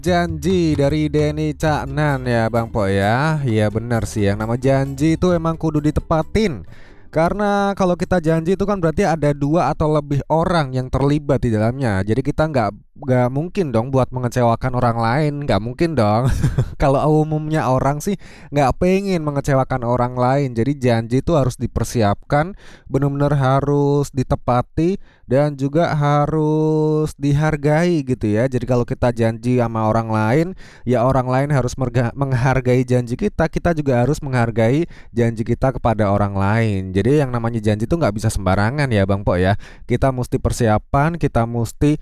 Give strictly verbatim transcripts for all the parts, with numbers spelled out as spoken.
Janji dari Denny Caknan ya Bang Po ya. Iya benar sih, yang nama janji itu emang kudu ditepatin. Karena kalau kita janji itu kan berarti ada dua atau lebih orang yang terlibat di dalamnya. Jadi kita nggak nggak mungkin dong buat mengecewakan orang lain, nggak mungkin dong. Kalau umumnya orang sih nggak pengen mengecewakan orang lain. Jadi janji itu harus dipersiapkan, benar-benar harus ditepati dan juga harus dihargai gitu ya. Jadi kalau kita janji sama orang lain, ya orang lain harus merga- menghargai janji kita. Kita juga harus menghargai janji kita kepada orang lain. Jadi yang namanya janji itu nggak bisa sembarangan ya Bang Po ya. Kita mesti persiapan, kita mesti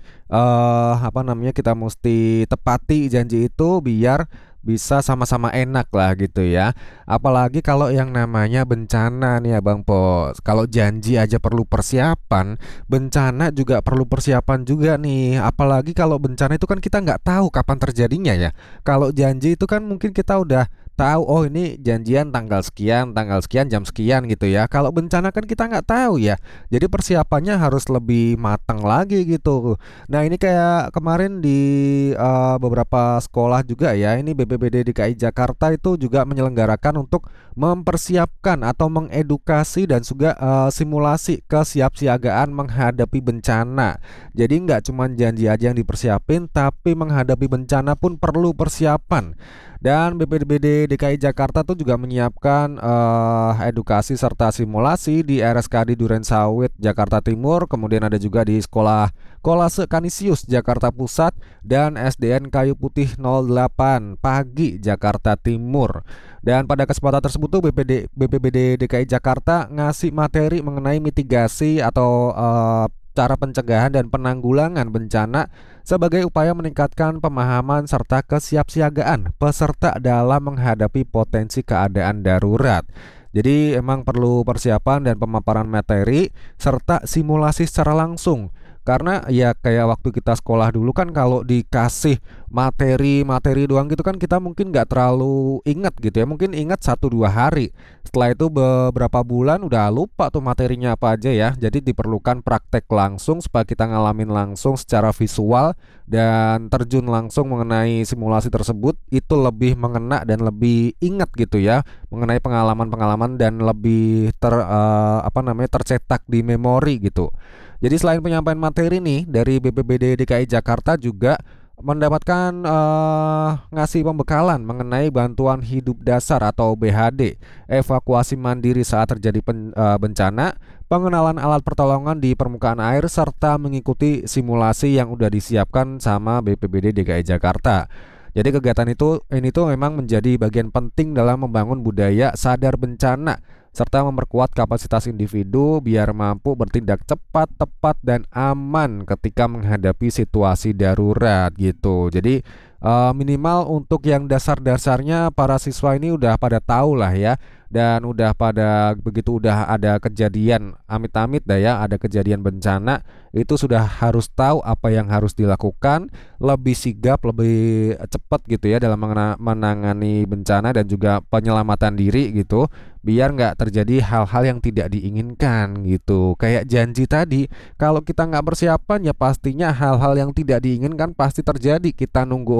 eh apa namanya, kita mesti tepati janji itu biar bisa sama-sama enak lah gitu ya. Apalagi kalau yang namanya bencana nih ya Bang Po. Kalau janji aja perlu persiapan, bencana juga perlu persiapan juga nih. Apalagi kalau bencana itu kan kita nggak tahu kapan terjadinya ya. Kalau janji itu kan mungkin kita udah tahu, oh ini janjian tanggal sekian, tanggal sekian, jam sekian gitu ya. Kalau bencana kan kita nggak tahu ya. Jadi persiapannya harus lebih matang lagi gitu. Nah ini kayak kemarin di eh, beberapa sekolah juga ya. Ini B P B D D K I Jakarta itu juga menyelenggarakan untuk mempersiapkan atau mengedukasi dan juga eh, simulasi kesiapsiagaan menghadapi bencana. Jadi nggak cuma janji aja yang dipersiapin, tapi menghadapi bencana pun perlu persiapan. Dan B P B D D K I Jakarta tuh juga menyiapkan eh, edukasi serta simulasi di R S K D Durensawit Jakarta Timur, kemudian ada juga di Sekolah Kolase Kanisius Jakarta Pusat dan S D N Kayu Putih nol delapan Pagi Jakarta Timur. Dan pada kesempatan tersebut tuh B P D, B P B D D K I Jakarta ngasih materi mengenai mitigasi atau eh, cara pencegahan dan penanggulangan bencana sebagai upaya meningkatkan pemahaman serta kesiapsiagaan peserta dalam menghadapi potensi keadaan darurat. Jadi emang perlu persiapan dan pemaparan materi serta simulasi secara langsung. Karena ya kayak waktu kita sekolah dulu kan kalau dikasih materi-materi doang gitu kan kita mungkin nggak terlalu ingat gitu ya. Mungkin ingat satu dua hari. Setelah itu beberapa bulan udah lupa tuh materinya apa aja ya. Jadi diperlukan praktek langsung supaya kita ngalamin langsung secara visual dan terjun langsung mengenai simulasi tersebut. Itu lebih mengena dan lebih ingat gitu ya, mengenai pengalaman-pengalaman dan lebih ter eh, apa namanya tercetak di memori gitu. Jadi selain penyampaian materi nih dari B P B D D K I Jakarta juga mendapatkan eh, ngasih pembekalan mengenai bantuan hidup dasar atau B H D, evakuasi mandiri saat terjadi pen, eh, bencana, pengenalan alat pertolongan di permukaan air serta mengikuti simulasi yang udah disiapkan sama B P B D D K I Jakarta. Jadi kegiatan itu ini tuh memang menjadi bagian penting dalam membangun budaya sadar bencana serta memperkuat kapasitas individu biar mampu bertindak cepat, tepat, dan aman ketika menghadapi situasi darurat gitu. Jadi eh, minimal untuk yang dasar-dasarnya para siswa ini udah pada tahu lah ya. Dan udah pada begitu udah ada kejadian amit-amit dah ya, ada kejadian bencana, itu sudah harus tahu apa yang harus dilakukan, lebih sigap, lebih cepat gitu ya dalam mengena- menangani bencana dan juga penyelamatan diri gitu, biar nggak terjadi hal-hal yang tidak diinginkan gitu. Kayak janji tadi, kalau kita nggak persiapan ya pastinya hal-hal yang tidak diinginkan pasti terjadi. Kita nunggu